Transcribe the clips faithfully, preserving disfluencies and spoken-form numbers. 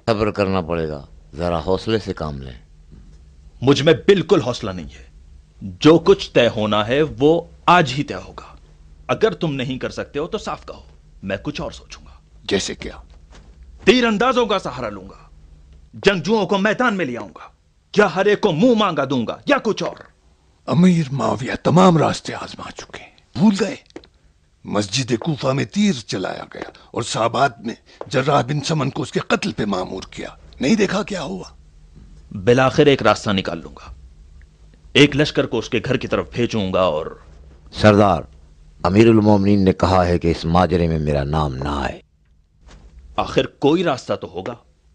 صبر کرنا پڑے گا، ذرا حوصلے سے کام لیں۔ مجھ میں بالکل حوصلہ نہیں ہے۔ جو کچھ طے ہونا ہے وہ آج ہی طے ہوگا۔ اگر تم نہیں کر سکتے ہو تو صاف کہو، میں کچھ اور سوچوں گا۔ جیسے کیا؟ تیر اندازوں کا سہارا لوں گا، جنگجوؤں کو میدان میں لے آؤں گا، یا ہر ایک کو منہ مانگا دوں گا، یا کچھ اور۔ امیر معاویہ تمام راستے آزما چکے ہیں، بھول گئے؟ مسجد کوفہ میں تیر چلایا گیا اور صحابات نے جراح بن سمن کو اس کے قتل پہ مامور کیا، نہیں دیکھا کیا ہوا؟ بالآخر ایک راستہ نکال لوں گا، ایک لشکر کو اس کے گھر کی طرف بھیجوں گا اور… سردار، امیر المومنین نے کہا ہے کہ اس ماجرے میں میرا نام نہ آئے۔ آخر کوئی راستہ تو ہوگا۔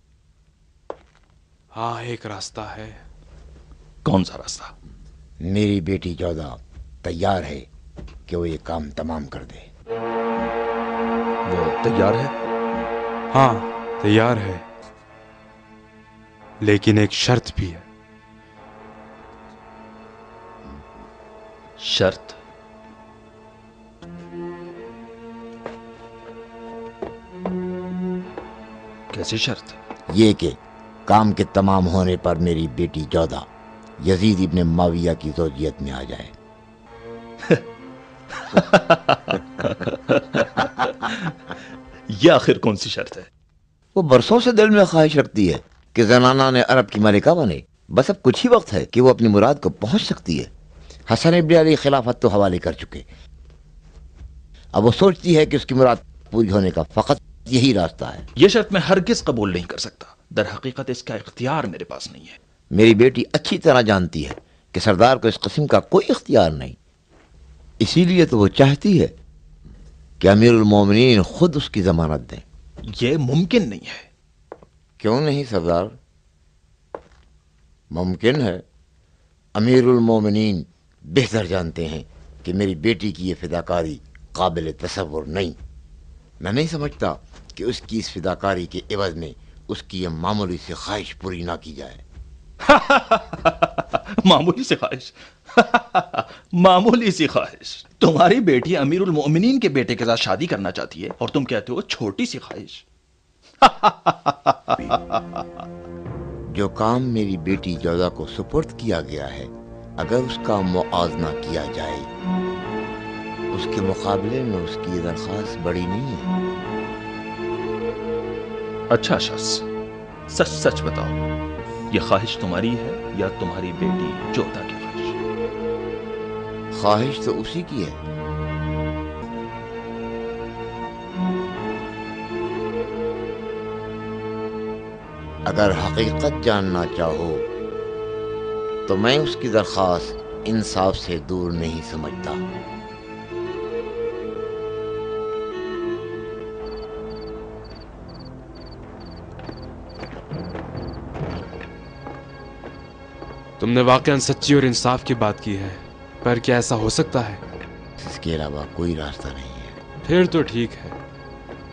ہاں ایک راستہ ہے۔ کون سا راستہ؟ میری بیٹی جودہ تیار ہے کہ وہ یہ کام تمام کر دے۔ وہ تیار ہے؟ ہاں تیار ہے، لیکن ایک شرط بھی ہے۔ شرط؟ کیسی شرط؟ یہ کہ کام کے تمام ہونے پر میری بیٹی جودہ یزید ابن معاویہ کی زوجیت میں آ جائے۔ یہ آخر کون سی شرط ہے؟ وہ برسوں سے دل میں خواہش رکھتی ہے کہ زنانہ نے عرب کی ملکہ بنے، بس اب کچھ ہی وقت ہے کہ وہ اپنی مراد کو پہنچ سکتی ہے۔ حسن ابن علی خلافت تو حوالے کر چکے، اب وہ سوچتی ہے کہ اس کی مراد پوری ہونے کا فقط یہی راستہ ہے۔ یہ شرط میں ہرگز قبول نہیں کر سکتا، در حقیقت اس کا اختیار میرے پاس نہیں ہے۔ میری بیٹی اچھی طرح جانتی ہے کہ سردار کو اس قسم کا کوئی اختیار نہیں، اسی لیے تو وہ چاہتی ہے کہ امیر المومنین خود اس کی ضمانت دیں۔ یہ ممکن نہیں ہے۔ کیوں نہیں سردار؟ ممکن ہے۔ امیر المومنین بہتر جانتے ہیں کہ میری بیٹی کی یہ فداکاری قابل تصور نہیں۔ میں نہیں سمجھتا کہ اس کی اس فداکاری کے عوض میں اس کی یہ معمولی سی خواہش پوری نہ کی جائے۔ معمولی سی خواہش؟ معمولی سی خواہش؟ تمہاری بیٹی امیر المؤمنین کے بیٹے کے ساتھ شادی کرنا چاہتی ہے اور تم کہتے ہو چھوٹی سی خواہش؟ جو کام میری بیٹی جودہ کو سپرد کیا گیا ہے، اگر اس کا موازنہ کیا جائے، اس کے مقابلے میں اس کی درخواست بڑی نہیں ہے۔ اچھا شخص، سچ سچ بتاؤ، یہ خواہش تمہاری ہے یا تمہاری بیٹی جودہ کی خواہش؟ خواہش تو اسی کی ہے۔ اگر حقیقت جاننا چاہو تو میں اس کی درخواست انصاف سے دور نہیں سمجھتا۔ تم نے واقعاً سچی اور انصاف کی بات کی ہے، پر کیا ایسا ہو سکتا ہے؟ اس کے علاوہ کوئی راستہ نہیں ہے۔ پھر تو ٹھیک ہے،